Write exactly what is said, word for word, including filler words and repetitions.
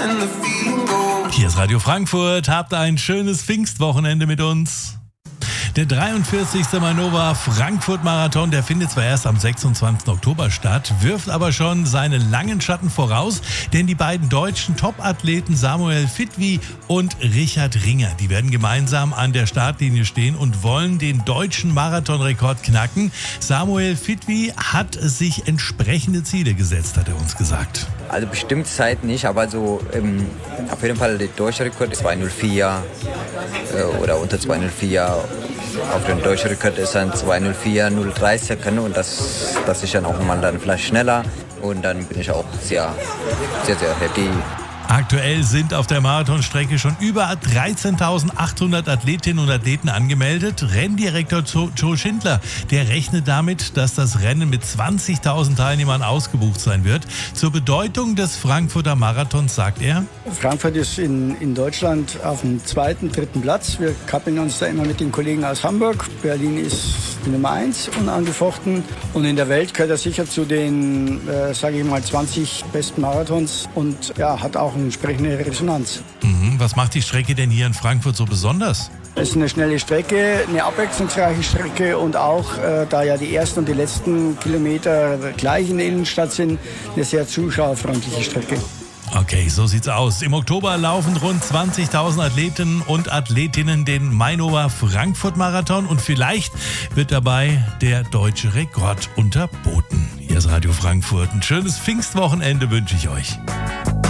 Hier ist Radio Frankfurt. Habt ein schönes Pfingstwochenende mit uns. Der dreiundvierzigste Mainova Frankfurt Marathon, der findet zwar erst am sechsundzwanzigsten Oktober statt, wirft aber schon seine langen Schatten voraus, denn die beiden deutschen Topathleten Samuel Fitwi und Richard Ringer, die werden gemeinsam an der Startlinie stehen und wollen den deutschen Marathonrekord knacken. Samuel Fitwi hat sich entsprechende Ziele gesetzt, hat er uns gesagt. Also bestimmt Zeit nicht, aber so ähm, auf jeden Fall der deutsche Rekord ist zwei null vier äh, oder unter zwei null vier. Auf den deutschen Rekord ist dann zwei null vier, null drei Sekunden und das, das ist dann auch mal dann vielleicht schneller und dann bin ich auch sehr, sehr, sehr happy. Aktuell sind auf der Marathonstrecke schon über dreizehntausendachthundert Athletinnen und Athleten angemeldet. Renndirektor Joe Schindler, der rechnet damit, dass das Rennen mit zwanzigtausend Teilnehmern ausgebucht sein wird. Zur Bedeutung des Frankfurter Marathons sagt er: Frankfurt ist in, in Deutschland auf dem zweiten, dritten Platz. Wir kappeln uns da immer mit den Kollegen aus Hamburg. Berlin ist die Nummer eins unangefochten. Und in der Welt gehört er sicher zu den, äh, sage ich mal, zwanzig besten Marathons und ja, hat auch eine entsprechende Resonanz. Mhm. Was macht die Strecke denn hier in Frankfurt so besonders? Es ist eine schnelle Strecke, eine abwechslungsreiche Strecke und auch, äh, da ja die ersten und die letzten Kilometer gleich in der Innenstadt sind, eine sehr zuschauerfreundliche Strecke. Okay, so sieht's aus. Im Oktober laufen rund zwanzigtausend Athleten und Athletinnen den Mainova Frankfurt Marathon und vielleicht wird dabei der deutsche Rekord unterboten. Hier ist Radio Frankfurt. Ein schönes Pfingstwochenende wünsche ich euch.